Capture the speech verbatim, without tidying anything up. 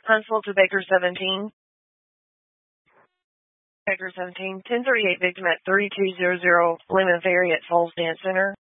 Huntsville to Baker seventeen. Baker seventeen, ten thirty-eight victim at thirty-two hundred Lemon Ferry at Falls Dance Center.